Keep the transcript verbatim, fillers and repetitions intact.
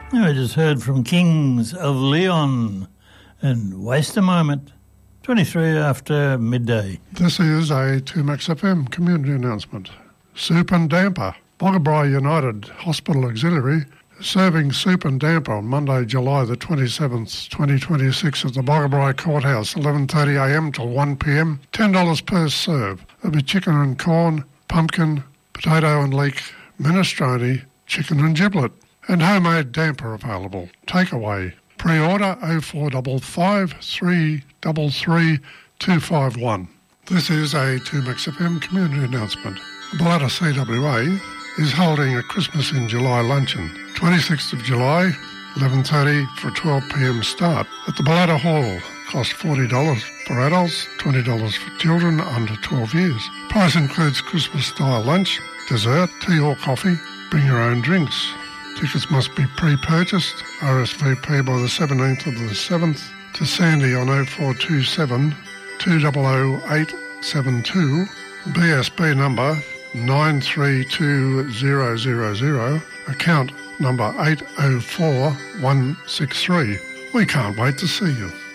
I just heard from Kings of Leon and Waste a Moment, twenty-three after midday. This is a two Max F M community announcement. Soup and Damper. Boggabri United Hospital Auxiliary is serving soup and damper on Monday, July the twenty-seventh, twenty twenty-six at the Boggabri Courthouse, eleven thirty a m till one p m, ten dollars per serve. There'll be chicken and corn, pumpkin, potato and leek, minestrone, chicken and giblet, and homemade damper available. Takeaway. Pre-order oh four five five, three three three, two five one. This is a two Max F M community announcement. The Balata C W A is holding a Christmas in July luncheon, twenty-sixth of July, eleven thirty for a twelve p m start at the Balata Hall. Cost forty dollars for adults, twenty dollars for children under twelve years. Price includes Christmas-style lunch, dessert, tea or coffee. Bring your own drinks. Tickets must be pre-purchased. R S V P by the seventeenth of the seventh. To Sandy on oh four two seven, two zero zero eight seven two. B S B number nine three two zero zero zero. Account number eight oh four one six three. We can't wait to see you.